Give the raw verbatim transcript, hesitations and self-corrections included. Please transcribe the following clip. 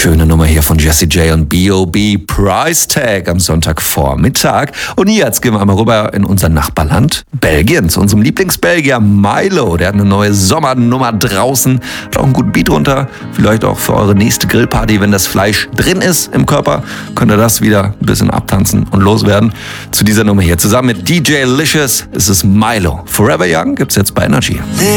Schöne Nummer hier von Jessie J und B O B, Price Tag am Sonntagvormittag. Und jetzt gehen wir einmal rüber in unser Nachbarland Belgien, zu unserem Lieblingsbelgier Milo. Der hat eine neue Sommernummer draußen, hat auch einen guten Beat runter. Vielleicht auch für eure nächste Grillparty, wenn das Fleisch drin ist im Körper, könnt ihr das wieder ein bisschen abtanzen und loswerden. Zu dieser Nummer hier zusammen mit D J Licious ist es Milo. Forever Young gibt's jetzt bei Energy.